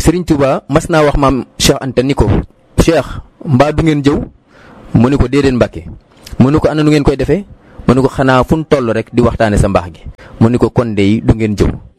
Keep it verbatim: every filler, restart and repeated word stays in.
Serigne Touba mas naa wax maam Cheikh Anta ni ko Cheikh mbaa du ngeen jëw mu ni ko déedéet Mbàkke mu ni ko ana nu ngeen koy defee mu ni ko xanaa fu ñu toll rek di waxtaane sa mbaax gi mu ni ko kon de du ngeen jëw